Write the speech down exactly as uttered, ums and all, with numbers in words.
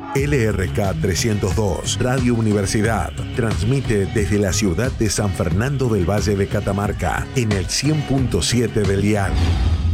L R K trescientos dos, Radio Universidad, transmite desde la ciudad de San Fernando del Valle de Catamarca, en el cien punto siete del dial.